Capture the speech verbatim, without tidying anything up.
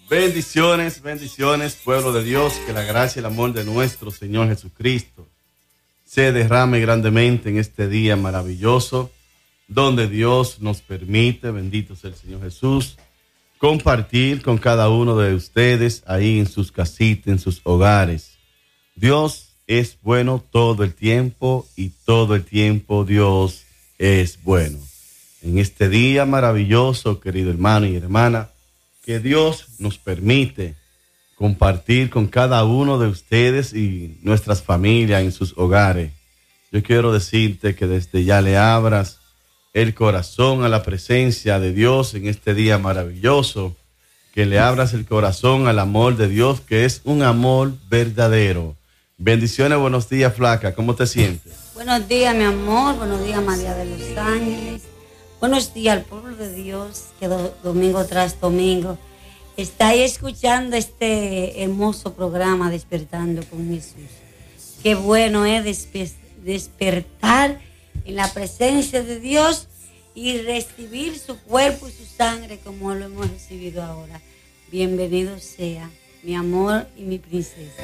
Bendiciones, bendiciones, pueblo de Dios, que la gracia y el amor de nuestro Señor Jesucristo se derrame grandemente en este día maravilloso, donde Dios nos permite, bendito sea el Señor Jesús, compartir con cada uno de ustedes ahí en sus casitas, en sus hogares. Dios es bueno todo el tiempo y todo el tiempo Dios es bueno. En este día maravilloso, querido hermano y hermana, que Dios nos permite compartir con cada uno de ustedes y nuestras familias en sus hogares. Yo quiero decirte que desde ya le abras el corazón a la presencia de Dios en este día maravilloso, que le abras el corazón al amor de Dios, que es un amor verdadero. Bendiciones, buenos días, flaca, ¿cómo te sientes? Buenos días, mi amor, buenos días, María de los Ángeles. Buenos días al pueblo de Dios, que do, domingo tras domingo está ahí escuchando este hermoso programa Despertando con Jesús. Qué bueno es despe- despertar en la presencia de Dios y recibir su cuerpo y su sangre como lo hemos recibido ahora. Bienvenido sea mi amor y mi princesa.